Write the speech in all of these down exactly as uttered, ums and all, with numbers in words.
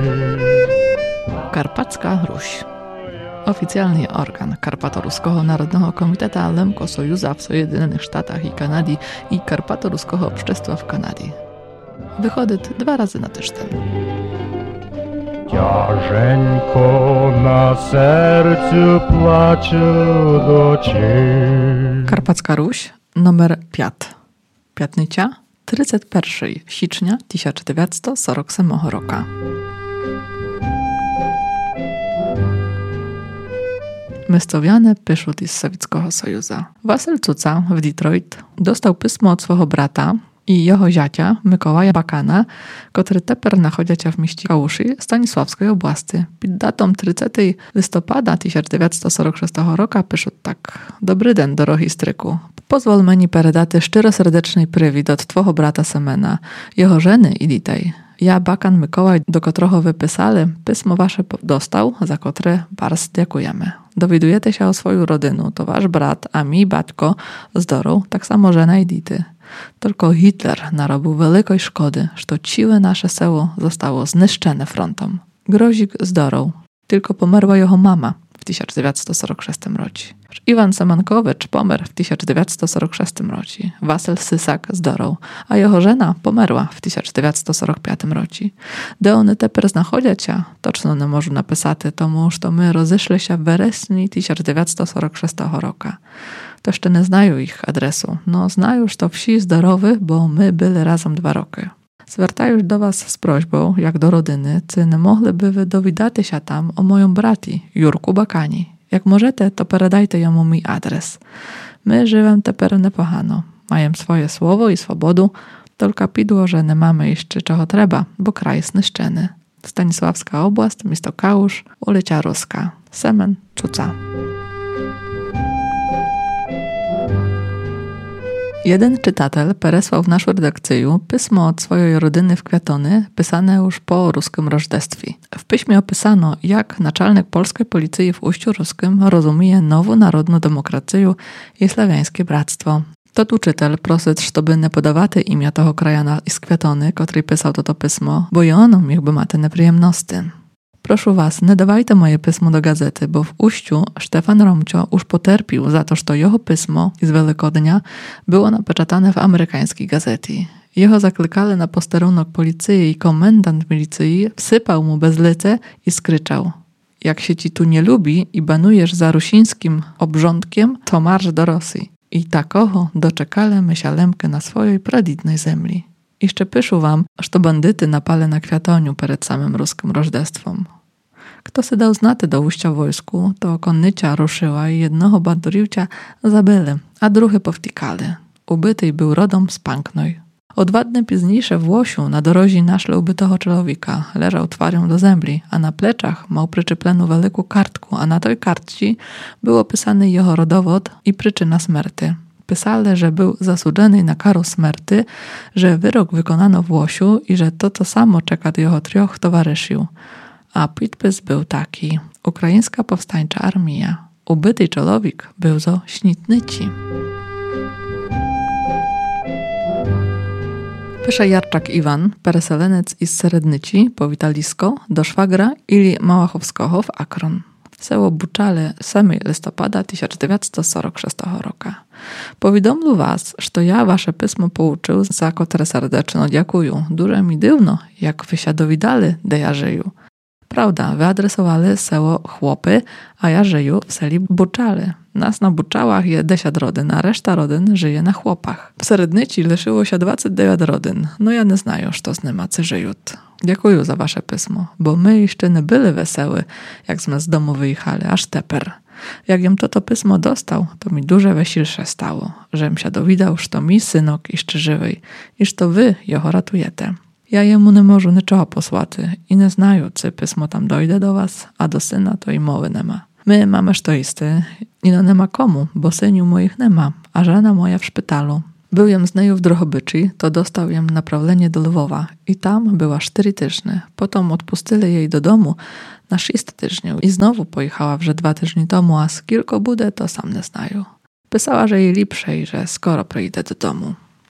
Karpacka Ruś. Oficjalny organ Karpato-Ruskiego Narodnego Komiteta Lemko Sojuza w Sojedynionych Sztatach i Kanady i Karpato-Ruskiego Obszczestwa w Kanadzie. Wychodzi dwa razy na tydzień. Ciażenko na sercu płacze do ciebie. Karpacka Ruś, numer piąty. Piątnica, trzydziestego pierwszego sierpnia tysiąc dziewięćset czterdziestego ósmego roku. Miejscowianie piszą z Sowieckiego Sojuza. Wasyl Cuca w Detroit dostał pismo od swojego brata i jego ziacia Mikołaja Bakana, który teper nachodzi się w mieście Kałuszy Stanisławskiej oblasti. Pod datą trzydziestego listopada tysiąc dziewięćset czterdziestego szóstego roku piszą tak. Dobry den, drogi stryku. Pozwól meni peredati szczeroserdecznej prywit od twojego brata Semena, jego żeny i ditej. Ja, Bakan Mikołaj, do którego wypisali, pismo wasze dostał, za które bardzo dziękujemy. Dowiadujecie się o swoją rodzinę, to wasz brat, a mi, batko, zdorą, tak samo żena i dity. Tylko Hitler narobił wielkiej szkody, że całe nasze seło zostało zniszczone frontom. Grozik zdorą, tylko pomerła jego mama w tysiąc dziewięćset czterdziestego szóstego roku. Iwan Semankowicz pomerł w tysiąc dziewięćset czterdziestego szóstego roku. Wasyl Sysak zdorą, a jego żena pomerła w tysiąc dziewięćset czterdziestego piątego roku. De one teper znachodzą się, toczno nie można napisać, tomu, że my rozeszli się w wrześniu tysiąc dziewięćset czterdziestego szóstego roku. To jeszcze nie znają ich adresu. No, znają już to wsi zdorowy, bo my byli razem dwa roky. Zwracają do was z prośbą, jak do rodziny, czy nie mogliby wy dowiadać się tam o moim brati, Jurku Bakani. Jak możecie, to peradajcie jemu mój adres. My żywem teper nepogano. Mają swoje słowo i swobodu, tylko pidło, że nie mamy jeszcze czego trzeba, bo kraj jest niszczony. Stanisławska oblast, miasto Kałusz, ulica Ruska. Semen Cuca. Jeden czytatel peresłał w naszą redakcję pismo od swojej rodziny w Kwiatony, pisane już po ruskim rożdestwie. W piśmie opisano, jak naczelnik polskiej policji w Ujściu Ruskim rozumie nową narodną demokrację i słowiańskie bractwo. To tu czytel prosić, żeby nie podawaty imię tego krajana z Kwiatony, który pisał to, to pismo, bo i ono miałby ma te nieprzyjemności. Proszę was, nie dawajcie moje pismo do gazety, bo w Uściu Stefan Romcio już poterpił za to, że jego pismo z Wielkodnia było napeczatane w amerykańskiej gazecie. Jego zaklikali na posterunek policji i komendant milicji wsypał mu bezlice i skryczał: jak się ci tu nie lubi i banujesz za rusińskim obrządkiem, to marsz do Rosji. I takoho doczekali myśalemkę na swojej pradidnej zemli. Jeszcze piszę wam, że to bandyty napali na Kwiatoniu przed samym ruskim rożdestwem. Kto się dał znaty do Uścia wojsku, to konnica ruszyła i jednego banduriwcia zabili, a druhy powtikali. Ubyty był rodom z Panknoj. O dwa dni późniejsze w Łosiu na dorozi našli ubytego człowieka. Leżał twarzą do zemli, a na pleczach miał przyczepleną wielką kartku, a na tej kartce był opisany jego rodowód i przyczyna śmierci. Pisali, że był zasłużony na karę śmierci, że wyrok wykonano w Łosiu i że to to samo czeka jego trzech towarzyszy. A podpis był taki: Ukraińska Powstańcza Armia. Ubyty człowiek był zo śnitnyci. Pisze Jarczak Iwan, pereseleniec z Serednyci, powitalisko, do szwagra Ili Małachowskiego w Akron. Seło Buczale ósmego listopada tysiąc dziewięćset czterdziestego szóstego roku. Powiadomił was, że ja wasze pismo pouczył, za które serdecznie dziękuję. Duże mi dywno, jak wy się dowidali, de ja żyju. Prawda, wyadresowali seło chłopy, a ja żyju w seli Buczale. Nas na Buczałach je dziesięć rodzin, a reszta rodzin żyje na chłopach. W Serednyci leszyło się dwadzieścia dziewięć rodzin. No ja nie znają, że z niemacy żyją. Dziękuję za wasze pismo, bo my jeszcze nie byli wesoły, jak sme z domu wyjechali, aż teper. Jak jem to to pismo dostał, to mi duże wesilsze stało, żem się dowiedział, że to mi synok jeszcze żywy, iż to wy jego ratujecie. Ja jemu nie możu niczego posłać i nie znają, czy pismo tam dojdzie do was, a do syna to i mowy nie ma. My mamy sztoisty i no nie ma komu, bo syniu moich nie ma, a żona moja w szpitalu. Był jem z neju w Drohobyczy, to dostał jem naprawlenie do Lwowa i tam była cztery tyżnie. Potem odpustili jej do domu na sześć tyżni i znowu pojechała wrze dwa tyżni domu, a z kilku budę to sam nie znają. Pisała, że jej lepsze i że skoro przyjdę do domu.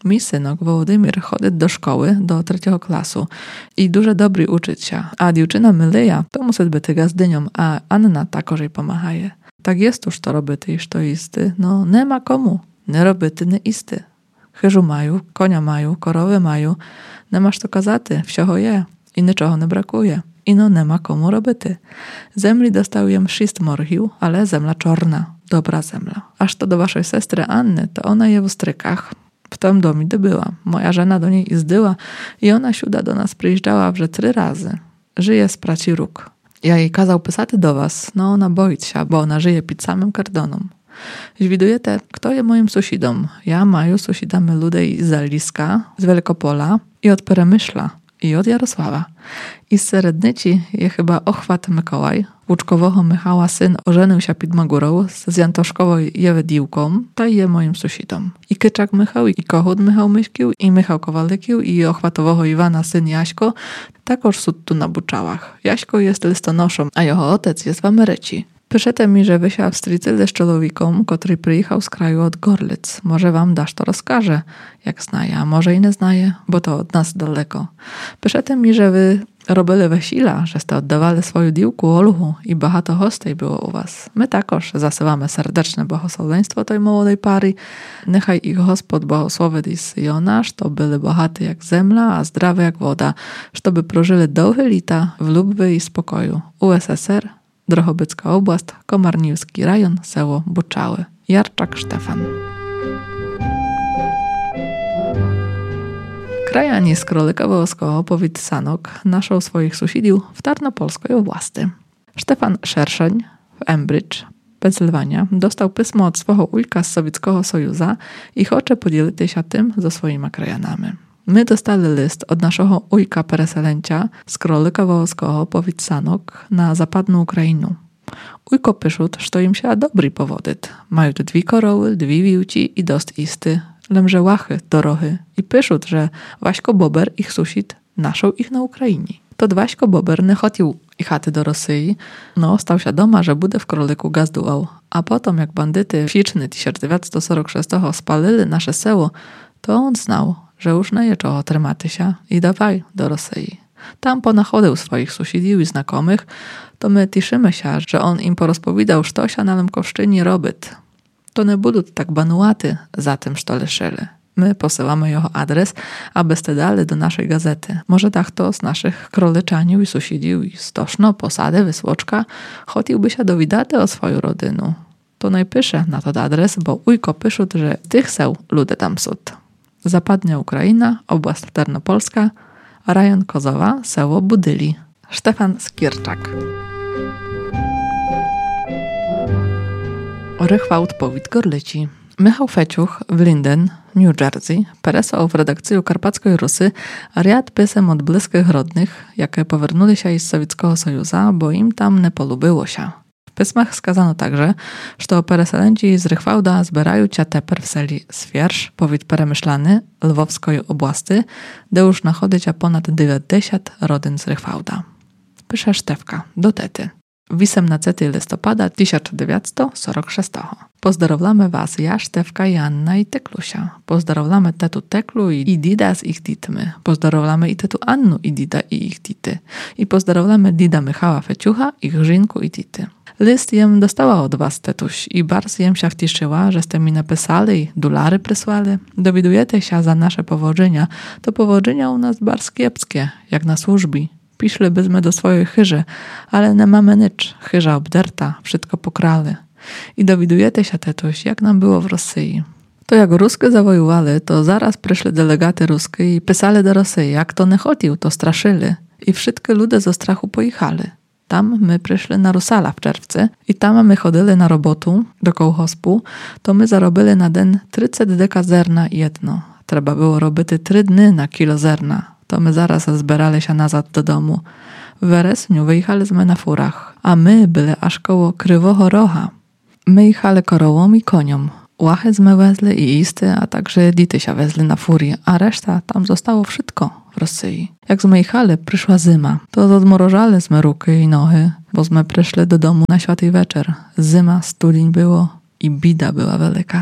Мій синок Володимир ходить до школи, до третього класу і дуже добрий учиться. А дівчина Милея, то мусить бути газдинем, а Анна також їй помагає. Так є то, що робити і що їсти, но нема кому. Не робити, не їсти. Хижу маю, коня маю, корови маю. Нема що казати, всього є і нічого не бракує. Іно нема кому робити. Землі dostał jem шість моргів, але земля чорна, добра земля. Aż to do waszej sestry Anny, to ona je w strykach. W tym domu, gdzie była. Moja żona do niej zdyła i ona siuda do nas przyjeżdżała вже trzy razy. Żyje z praci róg. Ja jej kazał pisać do was, no ona boi się, bo ona żyje pід samym kardonom. Widujecie, kto je moim sąsiadom? Ja maju sąsiadami ludzi z Zaliska, z Wielkopola i od Peremyszla. I od Jarosława. I z Serednyci je chyba Ochwat Mikołaj. Łuczkowego Michała syn ożenił się pід Magurą z Jantoszkową Jewedziłką, to je moim sąsiadom. I Kyczak Michał, i Kochut Michał Myśkił, i Michał Kowalekił, i Ochwatowego Iwana syn Jaśko, takoż sud tu na Buczałach. Jaśko jest listonoszą, a jego otec jest w Ameryci. Piszete mi, że wysiał w strycy ze szczelowiką, który przyjechał z kraju od Gorlic. Może wam dasz to rozkaże, jak znaje, a może i nie znaje, bo to od nas daleko. Piszete mi, że wy robili wesila, że ste oddawali swoją diłku Olhu i bahato hostej było u was. My takoż zasyłamy serdeczne błogosławieństwo tej młodej pary. Niechaj ich Gospod błogosławi i Jonasz, to byli bohaty jak zemla, a zdrowe jak woda, żeby prożyli długie lata w lubwie i spokoju. U S S R, Drohobycka oblast, Komarniwski rajon, seło Buczały. Jarczak Stefan. Krajani z Królika Wołoskiego powiat Sanok naszą swoich sąsiadów w Tarnopolskiej oblasti. Stefan Szerszeń w Embridge, Pensylwania, dostał pismo od swojego ujka z Sowieckiego Sojuza i chce podzielić się tym ze swoimi krajanami. My dostali list od naszego ujka pereselęcia z Królika Wołoskiego powiat Sanok na zapadną Ukrainę. Ujko piszut, że im się dobry powodyt. Mają tu dwie koroły, dwie wiłci i dost isty, lemże łachy, dorohy. I piszut, że Waśko Bober, ich sąsiad, naszą ich na Ukrainie. To Waśko Bober nie chodził jechaty do Rosji, no stał się doma, że bude w Króliku gazdował. A potem, jak bandyty w sierpniu tysiąc dziewięćset czterdziestego szóstego spalili nasze seło, to on znał, że już nie je czego trzymaty się i dawaj do Rosji. Tam ponachodził swoich sąsiadów i znakomych, to my cieszymy się, że on im porozpowiadał, co się na Lemkowszczynie robić. To nie będą tak banułaty za tym, co leszyli. My posyłamy jego adres, abyście dali do naszej gazety. Może tak to z naszych krolyczaniów i sąsiadów i stoszno, posady, wysłoczka, chciałby się dowiedzieć o swoją rodzinę. To najpisze na ten adres, bo ujko piszut, że tych seł ludzie tam są. Zapadnia Ukraina, oblast Tarnopolska, Rajon Kozowa, seło Budyli. Stefan Skierczak. Rychwałt powiat Gorlici. Michał Feciuch w Linden, New Jersey, peresał w redakcji Karpackiej Rusy riad pisem od bliskich rodnych, jakie powernuli się z Sowieckiego Sojuza, bo im tam nie polubiło się. W pismach skazano także, że pereselenci z Rychwałda zbierają się teper w seli Swierz, powiat Peremyszlany, Lwowskiej oblasti, gdzie już nachodzi się ponad dziewięćdziesiąt rodzin z Rychwałda. Pisze Sztewka, do tety. osiemnastego listopada tysiąc dziewięćset czterdziestego szóstego. Pozdrowlamy was ja, Sztewka, Janna i Teklusia. Pozdrowlamy tetu Teklu i, i dida z ich ditmy. Pozdrowlamy i tetu Annu i dida i ich dity. I pozdrowlamy dida Michała Feciucha, ich żynku i dity. List jem dostała od was, tetuś, i bardzo jem się wciszyła, żeście mi napisali i dolary przysłali. Dowiadujecie się za nasze powodzenia. To powodzenia u nas bardzo kiepskie, jak na służbi. Piszlibyśmy do swojej chyży, ale nie mamy nic. Chyża obderta, wszystko pokrali. I dowiadujecie się tetuś, jak nam było w Rosji. To jak Ruskie zawojowali, to zaraz przyszli delegaty ruskie i pisali do Rosji, jak to nie chodził, to straszyli. I wszystkie ludzie ze strachu pojechali. Tam my przyszli na Rusala w czerwcu i tam my chodzili na robotę do kołchozpu, to my zarobili na den trzydzieści deka zerna jedno. Trzeba było robić trzy dni na kilo zerna. To my zaraz zbierali się nazad do domu. W weresniu wyjechaliśmy na furach, a my byli aż koło Krywego Rocha. My jechali korołą i koniom. Łachy zmy wezli i isty, a także dity się wezli na furii, a reszta tam zostało wszystko w Rosji. Jak zmy jechali, przyszła zima. To odmrożali zmy ruki i nohy, bo zmy przyszli do domu na święty wieczór. Zima, studień było i bida była wielka.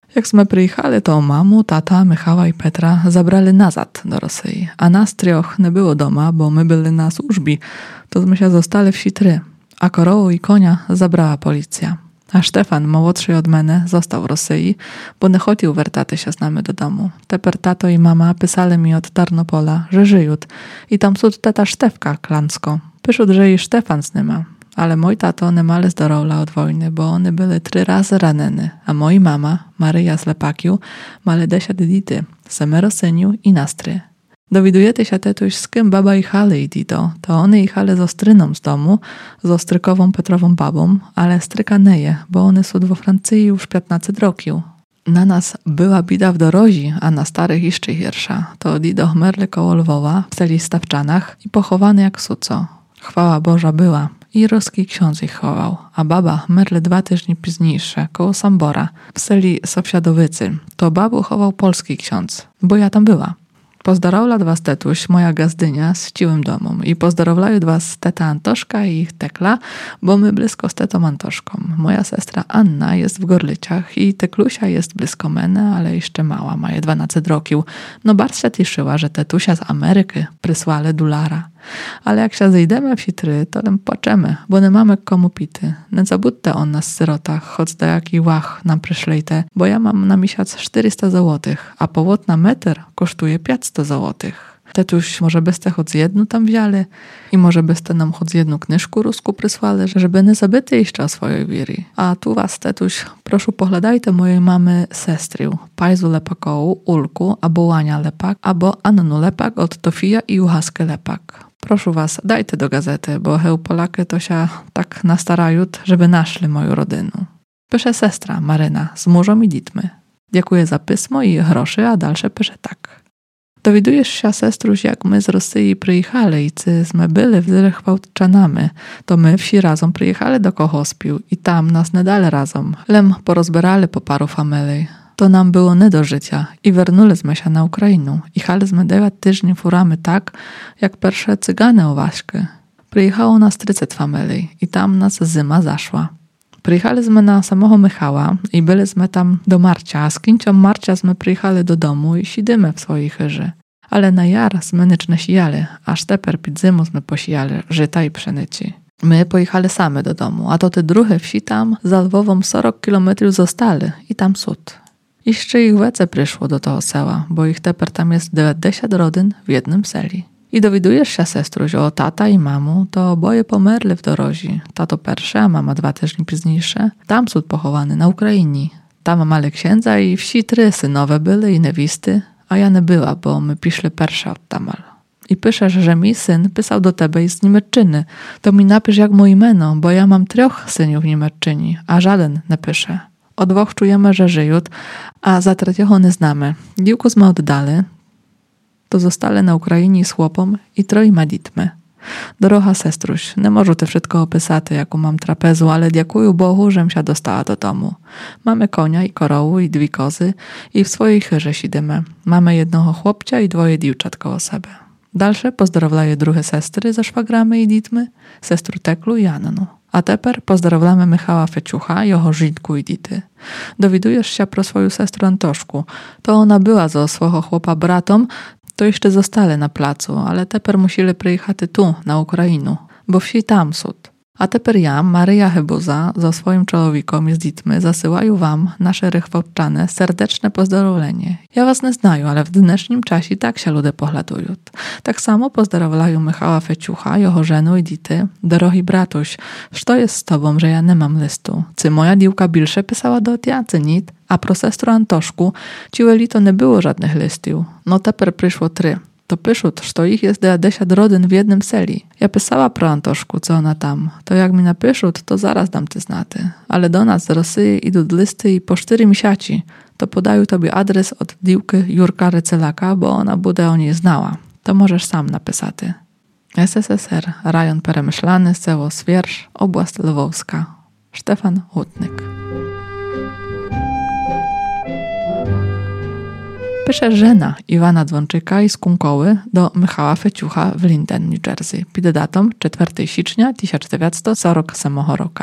Jak sme przyjechali, to mamu, tata, Michała i Petra zabrali nazad do Rosji, a nas trioch nie było doma, bo my byli na służbie, to my się zostali wsi trzy, a korową i konia zabrała policja. A Stefan, młodszy od mnie, został w Rosji, bo nie chciał wracać się z nami do domu. Teper tato i mama pisali mi od Tarnopola, że żyją i tam są teta Stefka Klansko. Piszą, że i Stefan z nima. Ale mój tato nie mali zdrowia od wojny, bo one były trzy razy ranene, a moi mama, Maryja z Lepakiu, mali deset dity, semero syniu i nastry. Dowidujecie się tetuś, z kim baba jechali i dito, to one jechali z ostryną z domu, z ostrykową Petrową babą, ale stryka neje, bo one są we Francji już piętnaście roków. Na nas była bida w dorozi, a na starych jeszcze hirsza. To dido chmerli koło Lwowa, w celi Stawczanach i pochowany jak suco. Chwała Boża była. I ruski ksiądz ich chował, a baba chmerli dwa tygodnie późniejsze, koło Sambora, w celi Sofsiadowycy. To babu chował polski ksiądz, bo ja tam była. Pozdorowla was tetuś, moja gazdynia, z ciłym domom i pozdorowlają was teta Antoszka i ich Tekla, bo my blisko z tetą Antoszką. Moja sestra Anna jest w Gorlyciach i Teklusia jest blisko mene, ale jeszcze mała, ma je dwanaście roków. No bardzo się cieszyła, że tetusia z Ameryki przysłali dolara. Ale jak się zejdziemy w sitry, to nam płaczemy, bo nie mamy komu pity. Nie zabudźcie o nas syrotach, choć do jaki łach nam przyszlejte, bo ja mam na miesiąc czterysta złotych, a powód na metr kosztuje pięćset złotych. Tetuś, może byste choć jedną tam wzięli i może byste nam choć jedną knyżku rusku przysłali, żeby nie zabyty jeszcze o swojej wiery. A tu was, tetuś, proszę pogledajcie mojej mamy sestry, Pajzu Lepakołu, Ulku, albo Łania Lepak, albo Annu Lepak od Tofija i Juchaskę Lepak. Proszę was, dajcie do gazety, bo heu Polaky to się tak nastarają, żeby naszli moją rodzinę. Pisze sestra Maryna z mużą i dzitmy. Dziękuję za pismo i groszy, a dalsze pisze tak. Dowidujesz się, sestruś, jak my z Rosji przyjechali i cyśmy byli w Zrechwałczanami, to my wsi razem przyjechali do Kochospiu i tam nas nie dali razem. Lem porozbierali po paru familii. To nam było nie do życia i wernulizmy się na Ukrainę. Jechaliśmy dziewięć tygodni furami tak, jak pierwsze cygany owaśki. Przyjechało nas trzydzieści familii i tam nas zima zaszła. Przyjechaliśmy na samego Michała i byliśmy tam do Marcia, a z kincią Marcia jsme przyjechali do domu i siedzimy w swojej chyży. Ale na jar jsme nic nie sijali, aż teper pід zimu jsme posijali żyta i pszenici. My pojechali same do domu, a to te drugie wsi tam za Lwową czterdzieści kilometrów zostali i tam sud. Jeszcze ich wece przyszło do tego sela, bo ich teper tam jest dziewięćdziesiąt rodzin w jednym seli. I dowidujesz się, sestruś, o tata i mamu, to oboje pomerli w dorozi. Tato pierwsze, a mama dwa tygodnie późniejsze. Tam są pochowany na Ukrainie. Tam mali księdza i wsi trzy synowe byli i niewisty, a ja nie była, bo my piszli pierwsze od tamal. I piszesz, że mi syn pisał do tebe z Niemczyny. To mi napisz jak moje imię, bo ja mam trzech syniów w Niemczynie, a żaden nie pisze. O dwóch czujemy, że żyją, a za trzeciego nie znamy. Dziłku sme oddali, to zostali na Ukrainie z chłopom i trojma dzitmy. Doroga sestruś, nie możu te wszystko opisać, jaką mam trapezu, ale dziękuję Bogu, żem się dostała do domu. Mamy konia i korołu i dwie kozy i w swojej chyrze siedzimy. Mamy jednego chłopcia i dwoje dziewczat koło siebie. Dalsze pozdrowlaję drugie sestry ze szwagrami i dzitmy, sestru Teklu i Annu. A teper pozdrowlamy Michała Feciucha, jeho żydku i dity. Dowidujesz się pro swoją sestrę Antoszku. To ona była ze swojego chłopa bratom, to jeszcze zostali na placu, ale teper musieli przyjechać tu, na Ukrainę, bo wsi tam sud. A teper ja, Maryja Chybuza, ze swoim człowikiem i z dzitmy zasyłają wam, nasze rychwałczane, serdeczne pozdrowienie. Ja was nie znaję, ale w dnesznym czasie tak się ludzie pohladują. Tak samo pozdrowiają Michała Feciucha, jeho żenu i dzity. Drogi bratuś, co jest z tobą, że ja nie mam listu? Czy moja diłka bilsze pisała do tja, czy nit? A pro sestru Antoszku, ciłeli to nie było żadnych listów. No teper przyszło trzy. To piszą, że ich jest dziewięćdziesiąt rodzin w jednym seli. Ja pisała pro Antoszku, co ona tam. To jak mi napiszą, to zaraz dam ty znaty. Ale do nas z Rosji idą listy i po cztery miesiące to podają tobie adres od diłki Jurka Rycelaka, bo ona bude o niej znała. To możesz sam napisać. S S S R, Rajon Peremyślany, Seło Swierz, Oblast Lwowska. Stefan Hutnik. Pisze żena Iwana Dzwonczyka i z Kunkoły do Michała Feciucha w Linden, New Jersey, pod datą czwartego stycznia tysiąc dziewięćset czterdziestego ósmego roku.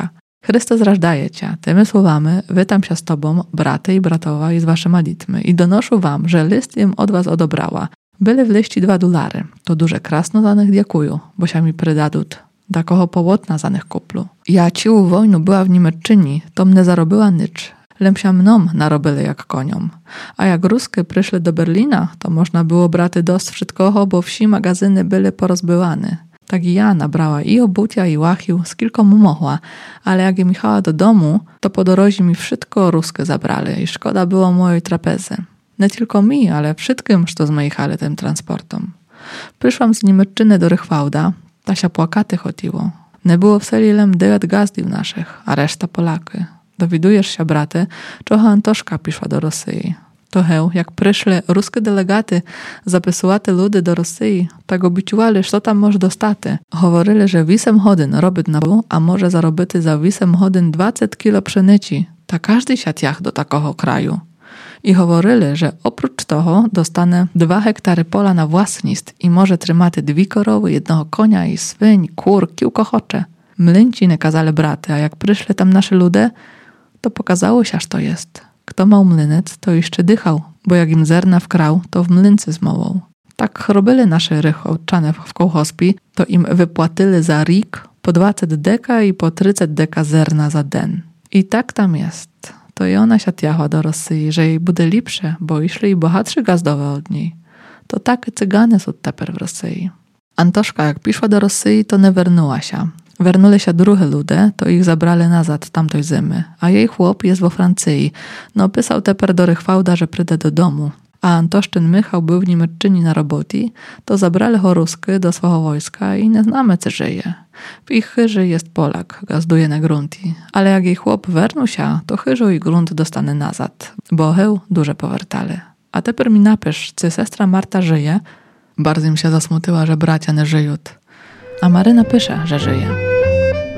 Chrystus rażdaje cię, tymi słowami wytam się z tobą, braty i bratowa i z waszyma dzitmi i donoszę wam, że list im od was odebrała. Byli w liści dwa dolary, to duże krasno za nich dziękuję, bo się mi przydadut. Takoho połotna za nich kuplu. Ja ciu wojnu była w Niemczyni, to mnie zarobiła nycz. Lemsia mnom narobili jak koniom. A jak ruskie przyszły do Berlina, to można było braty dost wszystkoho, bo wsi magazyny były porozbywane. Tak i ja nabrała i obucia, i łachił, z kilkom mogła, ale jak je michała do domu, to po dorozie mi wszystko ruskie zabrali i szkoda było mojej trapezy. Nie tylko mi, ale wszystkim, co zmajechali tym transportom. Przyszłam z Niemczyny do Rychwałda, ta się płakaty chodziło. Nie było w seli lem dziewięć gazdiów naszych, a reszta Polaky. Dowidujesz się, braty, trochę Antoszka piszła do Rosji. To heł, jak przyszli ruskie delegaty zapisywaty ludy do Rosji, tak obiciowali, co tam może dostaty. Говорили, że wisem hodyn robić na pół, a może zarobity za wisem hodyn dwadzieścia kilo pszenici. Ta każdy się tiach do takiego kraju. I говорили, że oprócz toho dostane dwa hektary pola na własnost i może trzymaty dwie korowy, jednego konia i swyń, kur, kiłko chocze. Mlynci nie kazali braty, a jak przyszli tam nasze ludy, to pokazało się, aż to jest. Kto mał mlynec, to jeszcze dychał, bo jak im zerna wkrał, to w mlyncy zmołą. Tak robili nasze rychowczane w kołchozpi, to im wypłatyli za rik po dwadzieścia deka i po trzydzieści deka zerna za den. I tak tam jest. To i ona się tiachła do Rosji, że jej bude lepsze, bo išli i bohatszy gazdowe od niej. To takie cygany są teper w Rosji. Antoszka, jak piszła do Rosji, to nie wernuła się. Wernuli się drugie ludy, to ich zabrali nazad tamtoj zimy, a jej chłop jest we Francji. No pisał teper do Rychwałda, że przyjdę do domu. A Antoszczyn Michał był w Niemczyni na roboty, to zabrali ho rusky do swego wojska i nie znamy, co żyje. W ich chyży jest Polak, gazduje na grunty, ale jak jej chłop wernu się, to chyżu i grunt dostane nazad, bo heł duże powertale. A teper mi napisz, czy sestra Marta żyje? Bardzo im się zasmutyła, że bracia nie żyją. A Maryna pisze, że żyje.